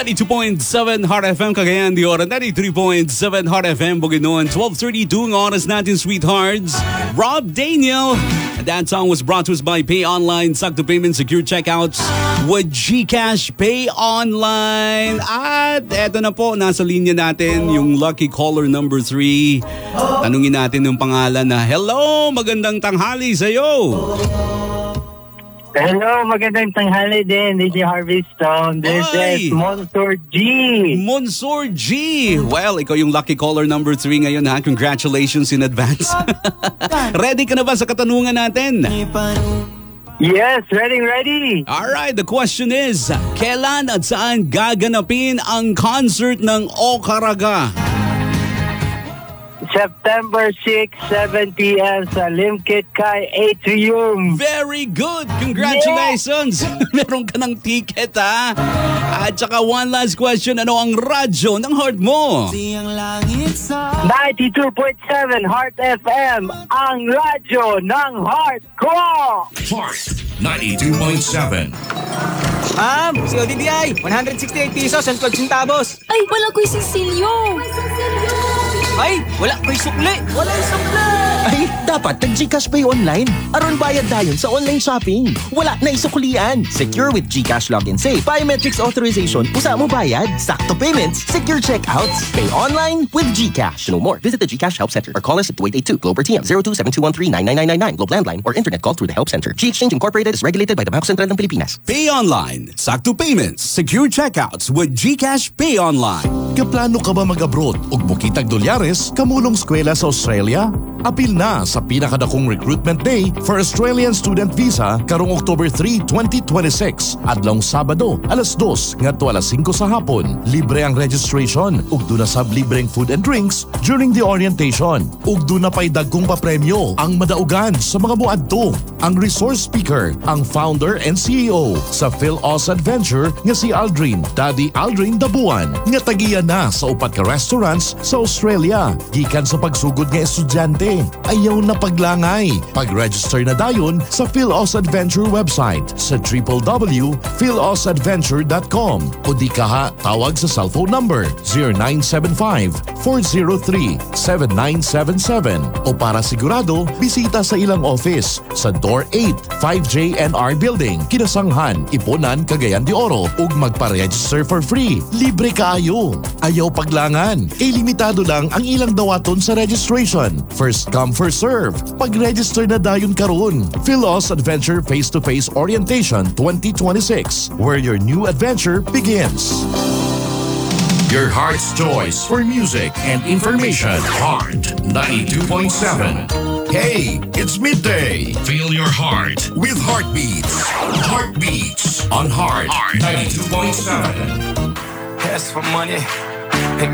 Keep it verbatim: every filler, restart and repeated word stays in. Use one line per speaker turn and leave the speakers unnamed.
ninety-two point seven Heart F M Cagayan de Oro, ninety-three point seven Heart F M Bukidnon, twelve thirty-two ang oras natin, sweethearts. Rob Daniel. And that song was brought to us by Pay Online, Sakto Payment, Secure Checkouts with GCash Pay Online. At eto na po, nasa linya natin yung lucky caller number three. Tanungin natin yung pangalan na, hello, magandang tanghali sa'yo.
Hello, magandang tanghali din. D J Harvey Stone. This
Ay!
is Monsor G.
Monsor G. Well, ikaw yung lucky caller number three ngayon ha. Congratulations in advance. Ready ka na ba sa katanungan natin?
Yes, ready, ready.
Alright, the question is, kailan at saan gaganapin ang concert ng O Caraga?
September sixth, seven p.m. sa Limkit Kai Atrium.
Very good! Congratulations! Yeah. Meron ka ng ticket ha. At saka one last question, ano ang radyo ng heart mo?
ninety-two point seven Heart F M, ang radyo ng heart ko!
Heart ninety-two point seven.
Ma'am, si O D D I, one hundred sixty-eight pesos and twelve centavos.
Ay, wala ko'y sisilyo.
Ay, wala ko'y sukli. Wala sukli.
Ay, dapat nag-GCash Pay Online. Aron bayad dayon sa online shopping. Wala na isuklian. Secure with GCash Login Safe. Biometrics authorization. Usa mo bayad. Sakto payments. Secure checkouts. Pay online with GCash. To know more, visit the GCash Help Center or call us at two eight eight two Globe or T M zero two seven two one three nine nine nine nine nine. Globe Landline or internet call through the Help Center. G-Exchange Incorporated is regulated by the Bangko Sentral ng Pilipinas.
Pay Online, Sakto Payments, Secure Checkouts with GCash Pay Online.
Kaplano ka ba mag-abroad ug mukitag dolyares kamulong eskwela sa Australia? Apil na sa pinakadakong recruitment day for Australian student visa karong October three, twenty twenty-six. Adlong Sabado, alas dos ngadto alas singko sa hapon. Libre ang registration ug duna sab libreng food and drinks during the orientation. Ug duna pay dagkong papremyo ang madaugan sa mga muadto. Ang resource speaker, ang founder and C E O sa PhilAus Adventure nga si Aldrin, Daddy Aldrin Dabuan, nga tagiya na sa upat ka restaurants sa Australia. Gikan sa pagsugod nga estudyante, ayaw na paglangay. Pag-register na dayon sa PhilAus Adventure website sa w w w dot philaus adventure dot com o di kaha tawag sa cellphone number zero nine seven five, four zero three, seven nine seven seven o para sigurado, bisita sa ilang office sa Door eight, five J N R Building, Kinasanghan, Iponan, Cagayan de Oro ug magpa-register for free. Libre kaayo. Ayaw paglangan. Kay limitado lang ang ilang dawaton sa registration. First come, first serve. Pag-register na dayon karon. PhilAus Adventure Face-to-Face Orientation twenty twenty-six, where your new adventure begins. Your heart's choice for music and information. Heart ninety-two point seven. Hey, it's midday. Feel your heart with Heartbeats. Heartbeats on Heart ninety-two point seven.
Ask for money and